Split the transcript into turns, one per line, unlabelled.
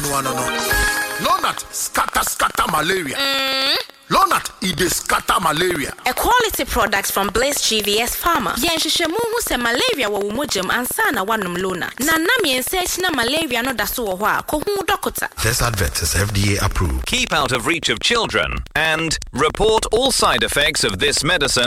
Lonat scatter malaria. Lonat it dey scatter malaria.
A quality product from Blaze GVS Pharma. Yenhwehwemu hu se malaria wo womogem ansa na wanum Lonat. Na miense na malaria no da so wo ho a ko hu doctor.
This advert is FDA approved.
Keep out of reach of children and report all side effects of this medicine